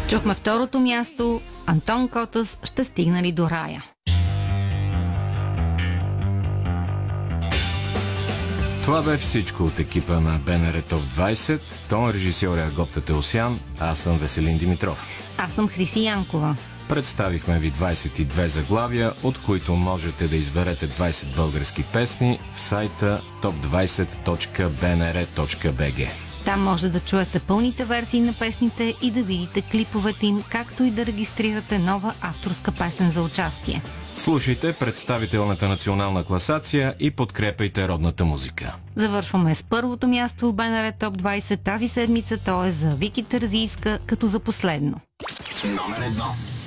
Чухме второто място. Антон Котас, ще стигна ли до рая? Това бе всичко от екипа на БНР Топ 20. Тон режисьор е Агопта Теосян, аз съм Веселин Димитров. Аз съм Хриси Янкова. Представихме ви 22 заглавия, от които можете да изберете 20 български песни в сайта top20.bnr.bg. Там може да чуете пълните версии на песните и да видите клиповете им, както и да регистрирате нова авторска песен за участие. Слушайте представителната национална класация и подкрепяйте родната музика. Завършваме с първото място в БНР Топ 20 тази седмица, то е за Вики Терзийска, като за последно. Номер 1.